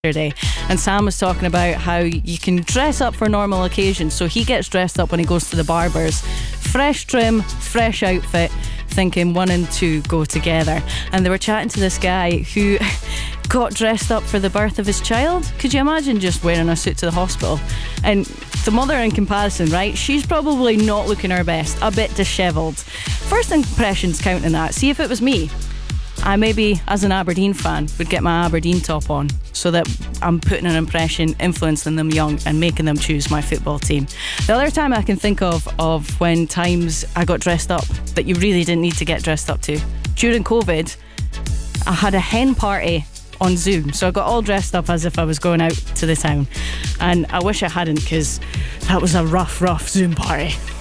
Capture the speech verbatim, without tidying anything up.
yesterday, and Sam was talking about how you can dress up for normal occasions. So he gets dressed up when he goes to the barber's. Fresh trim, fresh outfit, thinking one and two go together. And they were chatting to this guy who got dressed up for the birth of his child. Could you imagine just wearing a suit to the hospital? And the mother, in comparison, right, she's probably not looking her best, a bit dishevelled. First impressions count in that. See, if it was me, I maybe, as an Aberdeen fan, would get my Aberdeen top on so that I'm putting an impression, influencing them young and making them choose my football team. The other time I can think of of when times I got dressed up that you really didn't need to get dressed up to. During COVID, I had a hen party on Zoom, so I got all dressed up as if I was going out to the town. And I wish I hadn't, because that was a rough, rough Zoom party.